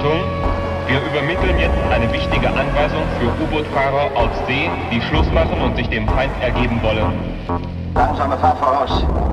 Achtung, wir übermitteln jetzt eine wichtige Anweisung für U-Boot-Fahrer auf See, die Schluss machen und sich dem Feind ergeben wollen. Langsame Fahrt voraus.